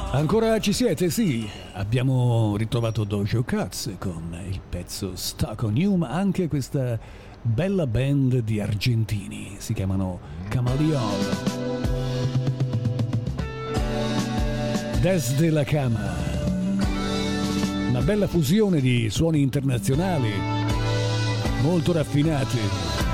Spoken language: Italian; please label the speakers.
Speaker 1: Ancora ci siete? Sì, abbiamo ritrovato Doja Cat con il pezzo Stuck on You, ma anche questa bella band di argentini, si chiamano Camaleon. Desde la Cama, una bella fusione di suoni internazionali molto raffinati.